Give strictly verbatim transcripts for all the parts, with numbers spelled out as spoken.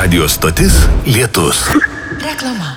Radio stotis Lietus. Reklama.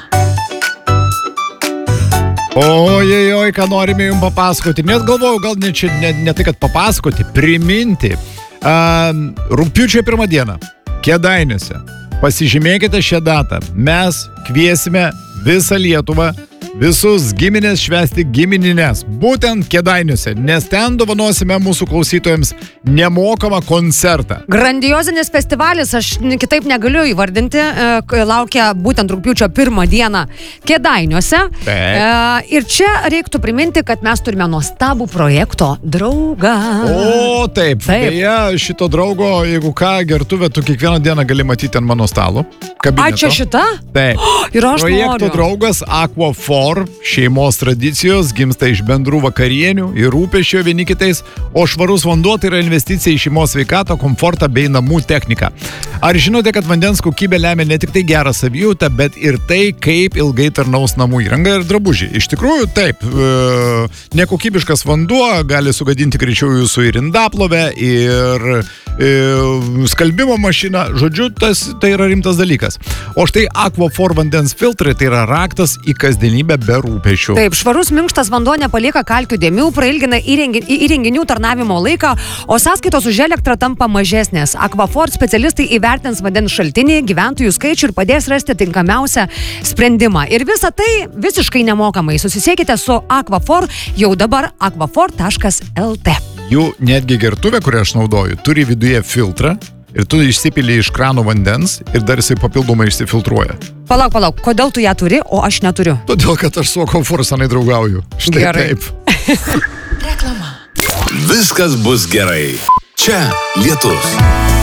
Ojej, oj, ką norime jums papasakoti. Net galvojau, gal ne, čia, ne, ne tai, kad papasakoti, priminti. Uh, rugpjūčio pirmą dieną, Kėdainiuose. Pasižymėkite šią datą. Mes kviesime visą Lietuvą, visus giminės švęsti giminines, būtent Kėdainiuose, nes ten dovanosime mūsų klausytojams nemokamą koncertą. Grandiozinis festivalis, aš kitaip negaliu įvardinti, laukia būtent rugpjūčio pirmą dieną Kėdainiuose. Taip. Ir čia reiktų priminti, kad mes turime nuostabų projekto draugą. O, taip. Taip. Beje, šito draugo, jeigu ką, gertuvę, tu kiekvieną dieną gali matyti ant mano stalo. Kabineto. A, čia šita? Taip. Oh, ir aš Projekto noriu. draugas Aquafor, šeimos tradicijos, gimsta iš bendrų vakarienių ir rūpesčio vieni kitais, o švarus vanduo tai yra investicija į šeimos sveikatą, komfortą bei namų techniką. Ar žinote, kad vandens kokybė lemia ne tik tai gerą savijautą, bet ir tai, kaip ilgai tarnaus namų įranga ir drabužiai? Iš tikrųjų, taip, e, nekokybiškas vanduo gali sugadinti greičiau jūsų ir indaplovę, ir e, skalbimo mašiną. Žodžiu, tas, tai yra rimtas dalykas. O štai Aquafor vandens filtrai tai yra raktas į kasdienybę be rūpešių. Taip, švarus minkštas vanduo nepalieka kalkių dėmių, prailgina įrengi- įrenginių tarnavimo laiką, o sąskaitos už elektrą tampa mažesnės. Aquafor specialistai įvertins vandens šaltinį, gyventojų skaičių ir padės rasti tinkamiausią sprendimą. Ir visa tai visiškai nemokamai. Susisiekite su Aquafor jau dabar aquafor taškas el te. Jų netgi gertuvė, kurią aš naudoju, turi viduje filtrą ir tu išsipili iš krano vandens ir dar jisai papildomai išsifiltruoja. Palauk, palauk, kodėl tu ją turi, o aš neturiu? Todėl, kad aš su Aquafor senai draugauju. Štai Gerai. taip. Reklama. Viskas bus gerai. Čia Lietus.